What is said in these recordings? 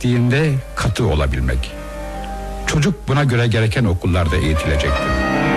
gerektiğinde katı olabilmek. Çocuk buna göre gereken okullarda eğitilecektir.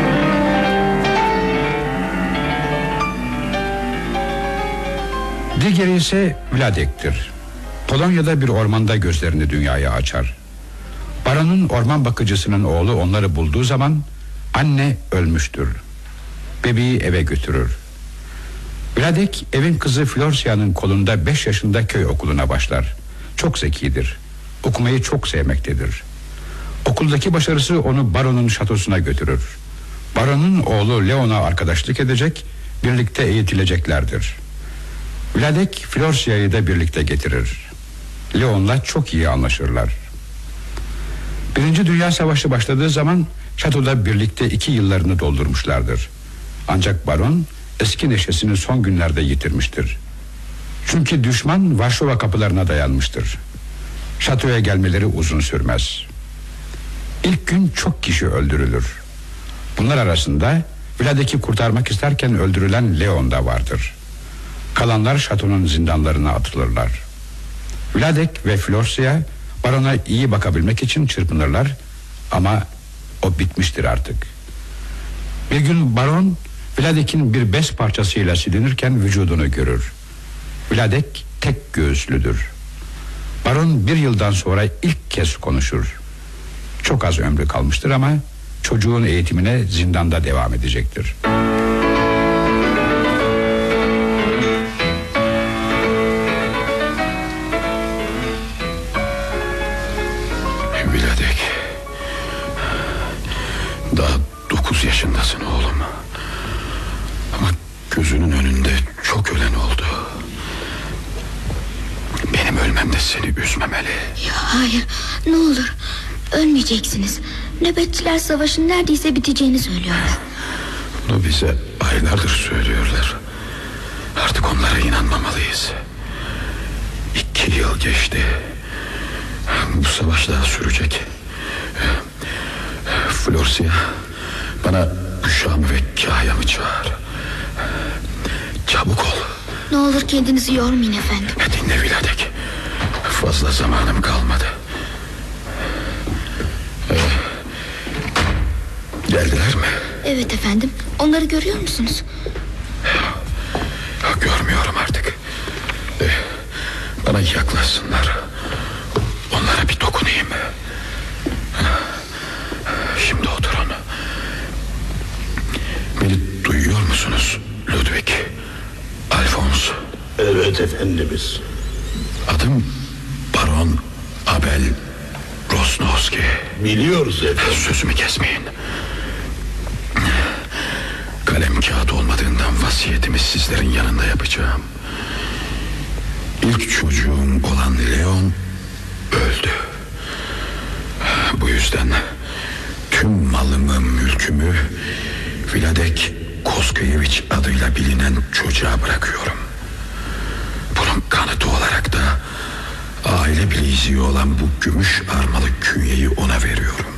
Diğeri ise Vladek'tir. Polonya'da bir ormanda gözlerini dünyaya açar. Baron'un orman bakıcısının oğlu onları bulduğu zaman anne ölmüştür. Bebeği eve götürür. Vladek evin kızı Florsia'nın kolunda 5 yaşında köy okuluna başlar. Çok zekidir. Okumayı çok sevmektedir. Okuldaki başarısı onu baronun şatosuna götürür. Baronun oğlu Leon'a arkadaşlık edecek, birlikte eğitileceklerdir. Vladek Florsia'yı da birlikte getirir. Leon'la çok iyi anlaşırlar. Birinci Dünya Savaşı başladığı zaman şatoda birlikte 2 yıllarını doldurmuşlardır. Ancak baron eski neşesini son günlerde yitirmiştir. Çünkü düşman Varşova kapılarına dayanmıştır. Şatoya gelmeleri uzun sürmez. İlk gün çok kişi öldürülür. Bunlar arasında Vladek'i kurtarmak isterken öldürülen Leon da vardır. Kalanlar şatonun zindanlarına atılırlar. Vladek ve Florsia barona iyi bakabilmek için çırpınırlar ama o bitmiştir artık. Bir gün baron Vladek'in bir bez parçasıyla silinirken vücudunu görür. Vladek tek göğüslüdür. Baron 1 yıldan sonra ilk kez konuşur. Çok az ömrü kalmıştır ama çocuğun eğitimine zindanda devam edecektir. Vladek, daha 9 yaşındasın oğlum. Ama gözünün önünde çok ölen oldu. Benim ölmem de seni üzmemeli. Ya hayır, ne olur ölmeyeceksiniz. Nöbetçiler savaşın neredeyse biteceğini söylüyorlar. Bunu bize aylardır söylüyorlar. Artık onlara inanmamalıyız. 2 yıl geçti. Bu savaş daha sürecek. Florsia, bana Güşam'ı ve Kahya'mı çağır. Çabuk ol. Ne olur kendinizi yormayın efendim. Dinle Vladek, fazla zamanım kalmadı. Geldiler mi? Evet efendim. Onları görüyor musunuz? Görmüyorum artık. Bana yaklaşsınlar. Onlara bir dokunayım. Şimdi oturun. Beni duyuyor musunuz Ludwig? Alphonse. Evet efendimiz. Adım Baron Abel Rosnowski. Biliyoruz efendim. Sözümü kesmeyin. Kalem kağıt olmadığından vasiyetimi sizlerin yanında yapacağım. İlk çocuğum olan Leon öldü. Bu yüzden tüm malımı, mülkümü Vladek Koskayevich adıyla bilinen çocuğa bırakıyorum. Bunun kanıtı olarak da aile bileziği olan bu gümüş armalı künyeyi ona veriyorum.